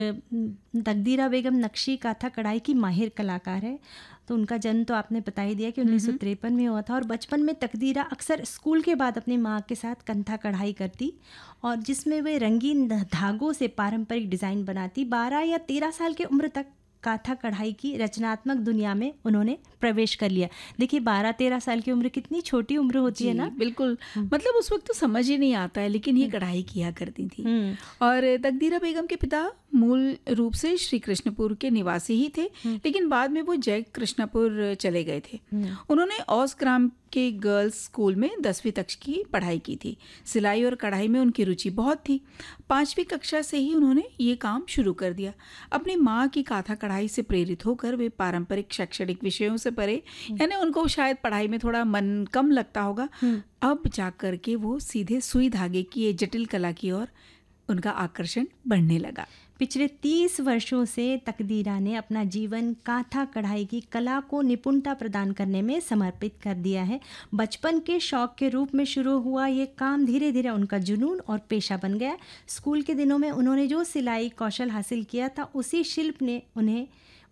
तकदीरा बेगम नक्शी काथा कढ़ाई की माहिर कलाकार है। तो उनका जन्म तो आपने बता ही दिया कि 1953 में हुआ था, और बचपन में तकदीरा अक्सर स्कूल के बाद अपनी माँ के साथ कंथा कढ़ाई करती, और जिसमें वे रंगीन धागों से पारंपरिक डिज़ाइन बनाती। 12 या 13 साल की उम्र तक काथा कढ़ाई की रचनात्मक दुनिया में उन्होंने प्रवेश कर लिया। देखिए 12-13 साल की उम्र कितनी छोटी उम्र होती है ना। बिल्कुल, मतलब उस वक्त तो समझ ही नहीं आता है, लेकिन ये कढ़ाई किया करती थी। और तकदीरा बेगम के पिता मूल रूप से श्री कृष्णपुर के निवासी ही थे, लेकिन बाद में वो जय कृष्णपुर चले गए थे। उन्होंने औस ग्राम के गर्ल्स स्कूल में 10वीं तक की पढ़ाई की थी। सिलाई और कढ़ाई में उनकी रुचि बहुत थी। 5वीं कक्षा से ही उन्होंने ये काम शुरू कर दिया। अपनी माँ की काथा कढ़ाई से प्रेरित होकर वे पारंपरिक शैक्षणिक विषयों से परे, यानी उनको शायद पढ़ाई में थोड़ा मन कम लगता होगा, अब जाकर के वो सीधे सुई धागे की ये जटिल कला की ओर उनका आकर्षण बढ़ने लगा। पिछले 30 वर्षों से तकदीरा ने अपना जीवन काथा कढ़ाई की कला को निपुणता प्रदान करने में समर्पित कर दिया है। बचपन के शौक के रूप में शुरू हुआ ये काम धीरे धीरे उनका जुनून और पेशा बन गया। स्कूल के दिनों में उन्होंने जो सिलाई कौशल हासिल किया था, उसी शिल्प ने उन्हें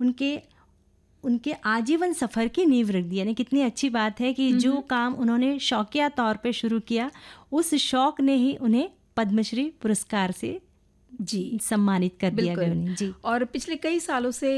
उनके आजीवन सफ़र की नींव रख दी। यानी कितनी अच्छी बात है कि जो काम उन्होंने शौकिया तौर पे शुरू किया, उस शौक ने ही उन्हें पद्मश्री पुरस्कार से सम्मानित कर दिया गया उन्हें। जी। और पिछले कई सालों से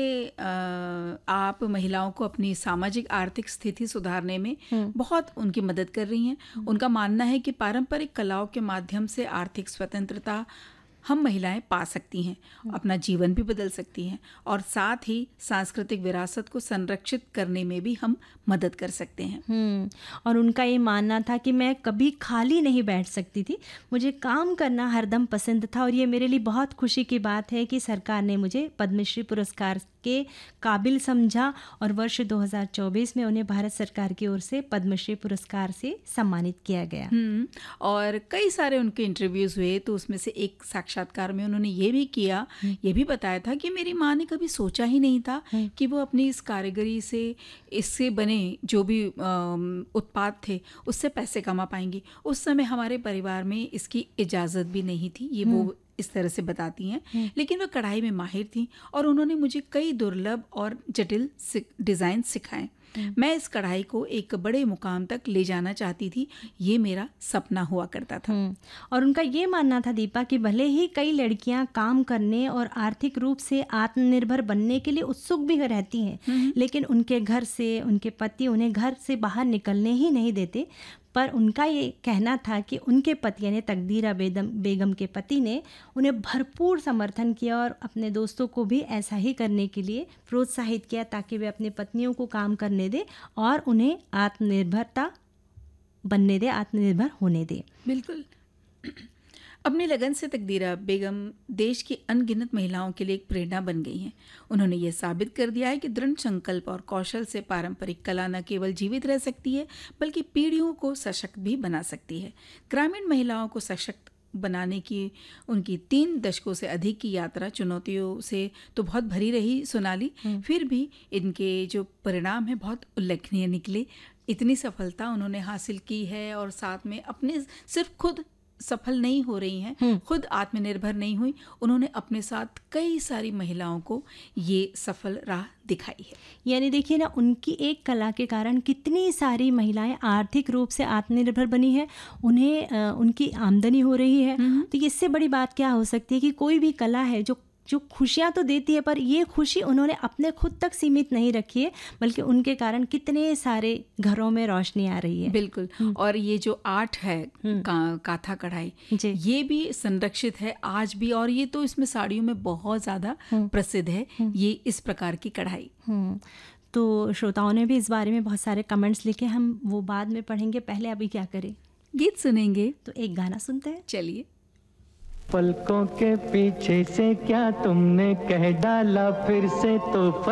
आप महिलाओं को अपनी सामाजिक आर्थिक स्थिति सुधारने में बहुत उनकी मदद कर रही हैं। उनका मानना है कि पारंपरिक कलाओं के माध्यम से आर्थिक स्वतंत्रता हम महिलाएं पा सकती हैं, अपना जीवन भी बदल सकती हैं, और साथ ही सांस्कृतिक विरासत को संरक्षित करने में भी हम मदद कर सकते हैं। और उनका ये मानना था कि मैं कभी खाली नहीं बैठ सकती थी, मुझे काम करना हरदम पसंद था, और ये मेरे लिए बहुत खुशी की बात है कि सरकार ने मुझे पद्मश्री पुरस्कार के काबिल समझा, और वर्ष 2024 में उन्हें भारत सरकार की ओर से पद्मश्री पुरस्कार से सम्मानित किया गया। और कई सारे उनके इंटरव्यूज़ हुए, तो उसमें से एक साक्षात्कार में उन्होंने ये भी किया, ये भी बताया था कि मेरी माँ ने कभी सोचा ही नहीं था कि वो अपनी इस कारीगरी से, इससे बने जो भी उत्पाद थे उससे पैसे कमा पाएंगी। उस समय हमारे परिवार में इसकी इजाज़त भी नहीं थी, ये वो इस तरह से बताती हैं। लेकिन वह कढ़ाई में माहिर थी, और उन्होंने मुझे कई दुर्लभ और जटिल डिज़ाइन सिखाए। मैं इस कढ़ाई को एक बड़े मुकाम तक ले जाना चाहती थी, ये मेरा सपना हुआ करता था। और उनका ये मानना था दीपा कि भले ही कई लड़कियां काम करने और आर्थिक रूप से आत्मनिर्भर बनने के लिए उत्सुक भी रहती हैं, लेकिन उनके घर से उनके पति उन्हें घर से बाहर निकलने ही नहीं देते। पर उनका ये कहना था कि उनके पति यानी तकदीरा बेगम के पति ने उन्हें भरपूर समर्थन किया, और अपने दोस्तों को भी ऐसा ही करने के लिए प्रोत्साहित किया, ताकि वे अपनी पत्नियों को काम करने दें और उन्हें आत्मनिर्भर होने दें। बिल्कुल। अपनी लगन से तकदीरा बेगम देश की अनगिनत महिलाओं के लिए एक प्रेरणा बन गई हैं। उन्होंने ये साबित कर दिया है कि दृढ़ संकल्प और कौशल से पारंपरिक कला न केवल जीवित रह सकती है, बल्कि पीढ़ियों को सशक्त भी बना सकती है। ग्रामीण महिलाओं को सशक्त बनाने की उनकी 3 दशकों से अधिक की यात्रा चुनौतियों से तो बहुत भरी रही सोनाली, फिर भी इनके जो परिणाम हैं बहुत उल्लेखनीय निकले। इतनी सफलता उन्होंने हासिल की है, और साथ में अपने सिर्फ खुद सफल नहीं हो रही हैं, खुद आत्मनिर्भर नहीं हुई, उन्होंने अपने साथ कई सारी महिलाओं को ये सफल राह दिखाई है। यानी देखिए ना, उनकी एक कला के कारण कितनी सारी महिलाएं आर्थिक रूप से आत्मनिर्भर बनी है, उन्हें उनकी आमदनी हो रही है। तो इससे बड़ी बात क्या हो सकती है कि कोई भी कला है जो खुशियाँ तो देती है, पर ये खुशी उन्होंने अपने खुद तक सीमित नहीं रखी है, बल्कि उनके कारण कितने सारे घरों में रोशनी आ रही है। बिल्कुल। और ये जो आर्ट है काथा कढ़ाई, ये भी संरक्षित है आज भी, और ये तो इसमें साड़ियों में बहुत ज़्यादा प्रसिद्ध है ये इस प्रकार की कढ़ाई। तो श्रोताओं ने भी इस बारे में बहुत सारे कमेंट्स लिखे, हम वो बाद में पढ़ेंगे। पहले अभी क्या करें, गीत सुनेंगे। तो एक गाना सुनते हैं, चलिए। पलकों के पीछे से क्या तुमने कह डाला फिर से, तो